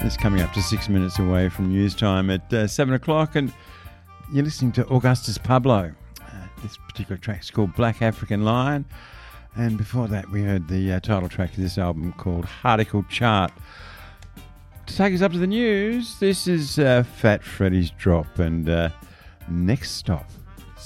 It's coming up to 6 minutes away from news time at 7 o'clock, and you're listening to Augustus Pablo. This particular track is called Black African Lion, and before that we heard the title track of this album called Harticle Chart. To take us up to the news, this is Fat Freddy's Drop, and next stop.